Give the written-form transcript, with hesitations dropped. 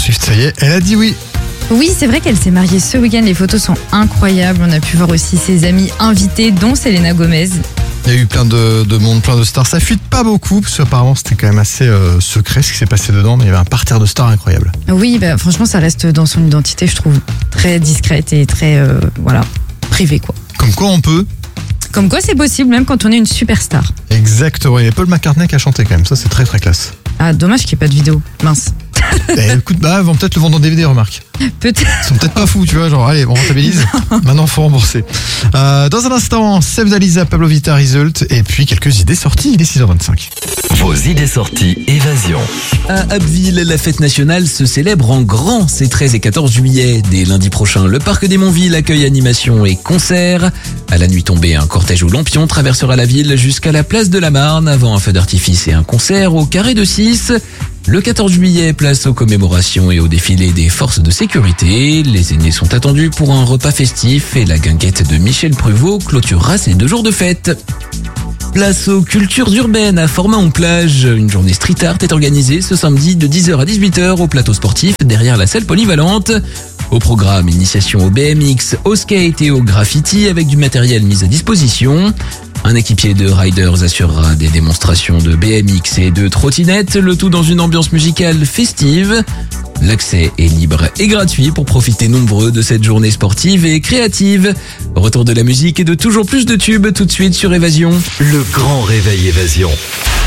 Swift, ça y est, elle a dit oui. Oui, c'est vrai qu'elle s'est mariée ce week-end. Les photos sont incroyables. On a pu voir aussi ses amis invités, dont Selena Gomez. Il y a eu plein de monde, plein de stars. Ça fuite pas beaucoup, parce qu'apparemment c'était quand même assez secret ce qui s'est passé dedans, mais il y avait un parterre de stars incroyable. Oui, franchement, ça reste dans son identité, je trouve, très discrète et très, privée, quoi. Comme quoi on peut. Comme quoi c'est possible, même quand on est une superstar. Exactement, il y a Paul McCartney qui a chanté quand même, ça c'est très très classe. Ah, dommage qu'il n'y ait pas de vidéo. Mince. Écoute, ils vont peut-être le vendre en DVD, remarque. Peut-être. Ils sont peut-être pas fous, tu vois, genre allez, on rentabilise. Maintenant, faut rembourser. Dans un instant, Seb Dalisa, Pablo Vittar, Result, et puis quelques idées sorties, il est 6h25. Vos idées sorties évasion. À Abbeville, la fête nationale se célèbre en grand ces 13 et 14 juillet. Dès lundi prochain, le parc des Montville accueille animations et concerts. À la nuit tombée, un cortège ou lampion traversera la ville jusqu'à la place de la Marne avant un feu d'artifice et un concert au Carré de 6. Le 14 juillet, place aux commémorations et au défilé des forces de sécurité. Les aînés sont attendus pour un repas festif et la guinguette de Michel Pruvot clôturera ces 2 jours de fête. Place aux cultures urbaines à Format-en-Plage. Une journée street art est organisée ce samedi de 10h à 18h au plateau sportif derrière la salle polyvalente. Au programme, initiation au BMX, au skate et au graffiti avec du matériel mis à disposition. Un équipier de riders assurera des démonstrations de BMX et de trottinettes, le tout dans une ambiance musicale festive. L'accès est libre et gratuit pour profiter nombreux de cette journée sportive et créative. Retour de la musique et de toujours plus de tubes tout de suite sur Évasion. Le grand réveil Évasion.